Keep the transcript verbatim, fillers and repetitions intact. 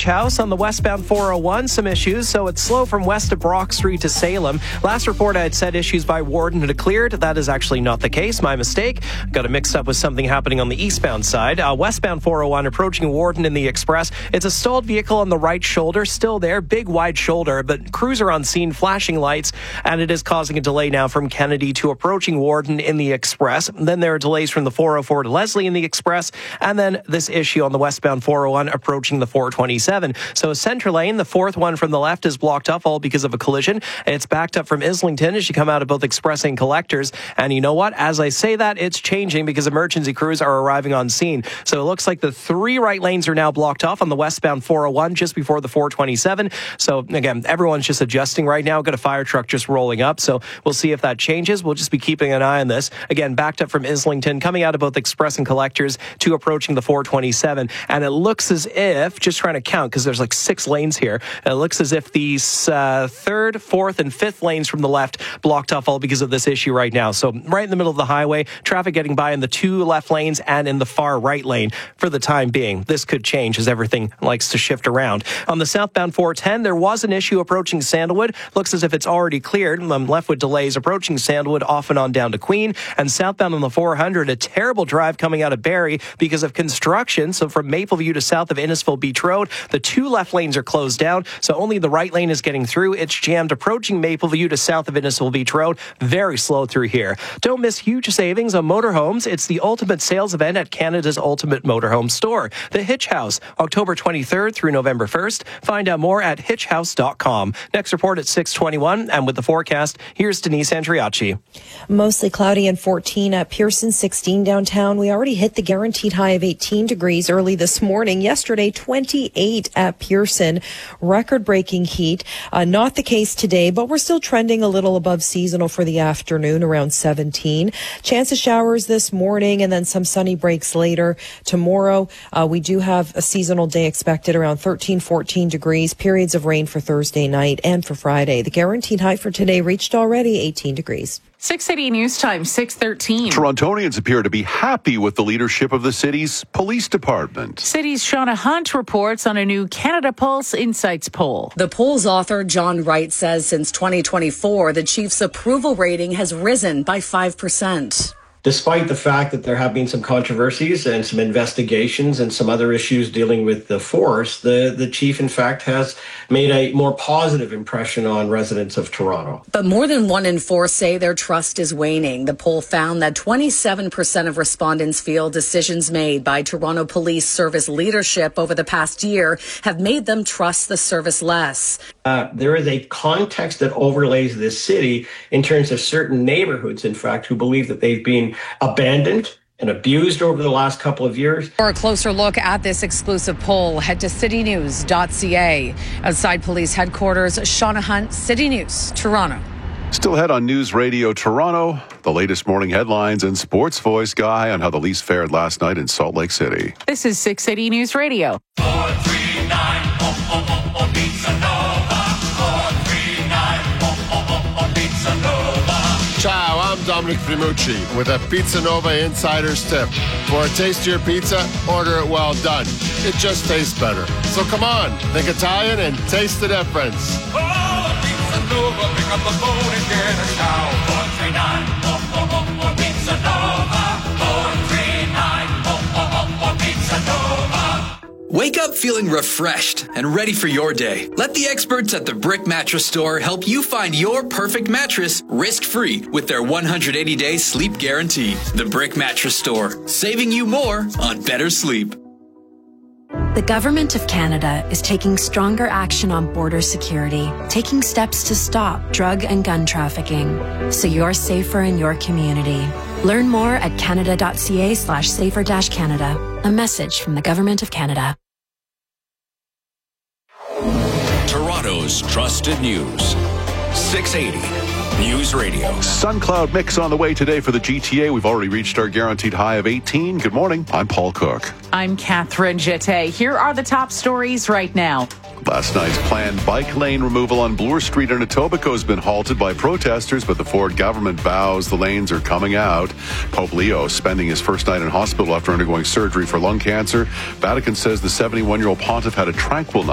House on the westbound four oh one. Some issues, so it's slow from west of Brock Street to Salem. Last report I had said issues by Warden had cleared. That is actually not the case. My mistake. Got it mixed up with something happening on the eastbound side. Uh, westbound four oh one approaching Warden in the Express. It's a stalled vehicle on the right shoulder. Still there. Big wide shoulder, but crews are on scene flashing lights, and it is causing a delay now from Kennedy to approaching Warden in the Express. And then there are delays from the four oh four to Leslie in the Express, and then this issue on the westbound four oh one approaching the four twenty-seven. So center lane, the fourth one from the left is blocked up, all because of a collision. It's backed up from Islington as you come out of both Express and Collectors. And you know what? As I say that, it's changing because emergency crews are arriving on scene. So it looks like the three right lanes are now blocked off on the westbound four oh one just before the four twenty-seven. So again, everyone's just adjusting right now. Got a fire truck just rolling up. So we'll see if that changes. We'll just be keeping an eye on this. Again, backed up from Islington, coming out of both Express and Collectors to approaching the four twenty-seven. And it looks as if, just trying to count, because there's like six lanes here, it looks as if these uh, third, fourth, and fifth lanes from the left blocked off, all because of this issue right now. So right in the middle of the highway, traffic getting by in the two left lanes and in the far right lane for the time being. This could change as everything likes to shift around. On the southbound four ten, there was an issue approaching Sandalwood. Looks as if it's already cleared. I'm left with delays approaching Sandalwood off and on down to Queen. And southbound on the four hundred, a terrible drive coming out of Barrie because of construction. So from Mapleview to south of Innisfil Beach Road, the two left lanes are closed down. So only the right lane is getting through. It's jammed approaching Mapleview to south of Innisfil Beach Road. Very slow through here. Don't miss huge savings on motorhomes. It's the ultimate sales event at Canada's ultimate motorhome store, the Hitch House, October twenty-third through November first. Find out more at hitch house dot com. Next report at six twenty-one, and with the forecast, here's Denise Andriacci. Mostly cloudy and fourteen at Pearson, sixteen downtown. We already hit the guaranteed high of eighteen degrees early this morning. Yesterday, twenty-eight at Pearson. Record-breaking heat. Uh, not the case today, but we're still trending a little above seasonal for the afternoon, around seventeen. Chance of showers this morning and then some sunny breaks later. Tomorrow, uh, we do have a seasonal day expected around thirteen, fourteen degrees. Periods of rain for Thursday night and for Friday. The guaranteed high for today reached already eighteen degrees. six eighty News Time, six thirteen. Torontonians appear to be happy with the leadership of the city's police department. City's Shauna Hunt reports on a new Canada Pulse Insights poll. The poll's author, John Wright, says since twenty twenty-four, the chief's approval rating has risen by five percent. Despite the fact that there have been some controversies and some investigations and some other issues dealing with the force, the, the chief, in fact, has made a more positive impression on residents of Toronto. But more than one in four say their trust is waning. The poll found that twenty-seven percent of respondents feel decisions made by Toronto Police Service leadership over the past year have made them trust the service less. Uh, there is a context that overlays this city in terms of certain neighborhoods, in fact, who believe that they've been abandoned and abused over the last couple of years. For a closer look at this exclusive poll, head to city news dot c a. Outside police headquarters, Shauna Hunt, City News, Toronto. Still ahead on News Radio Toronto, the latest morning headlines and sports voice guy on how the Leafs fared last night in Salt Lake City. This is six eighty News Radio. four three nine, oh, oh, oh, oh, Pizza Nova. four three nine, oh, oh, oh, oh, Pizza Nova. Ciao, I'm Dominic Primucci with a Pizza Nova Insider's Tip. For a tastier pizza, order it well done. It just tastes better. So come on, think Italian and taste the difference. Oh, Pizza Nova, pick up the phone and get a shout. four three nine, oh, oh, oh, oh, Pizza Nova. four three nine, oh, oh, oh, oh, Pizza Nova. Wake up feeling refreshed and ready for your day. Let the experts at the Brick Mattress Store help you find your perfect mattress risk-free with their one hundred eighty day sleep guarantee. The Brick Mattress Store, saving you more on better sleep. The Government of Canada is taking stronger action on border security, taking steps to stop drug and gun trafficking, so you're safer in your community. Learn more at canada dot c a slash safer dash Canada. A message from the Government of Canada. Toronto's trusted news. six eighty News Radio. Sun cloud mix on the way today for the G T A. We've already reached our guaranteed high of eighteen. Good morning. I'm Paul Cook. I'm Catherine Jette. Here are the top stories right now. Last night's planned bike lane removal on Bloor Street in Etobicoke has been halted by protesters, but the Ford government vows the lanes are coming out. Pope Leo spending his first night in hospital after undergoing surgery for lung cancer. Vatican says the seventy-one-year-old pontiff had a tranquil night.